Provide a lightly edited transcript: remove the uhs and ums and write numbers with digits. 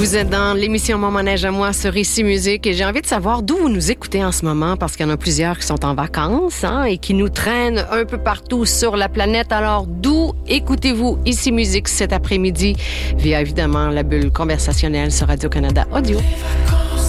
Vous êtes dans l'émission Mon Manège à moi sur Ici Musique et j'ai envie de savoir d'où vous nous écoutez en ce moment parce qu'il y en a plusieurs qui sont en vacances et qui nous traînent un peu partout sur la planète. Alors, d'où écoutez-vous Ici Musique cet après-midi via évidemment la bulle conversationnelle sur Radio-Canada Audio?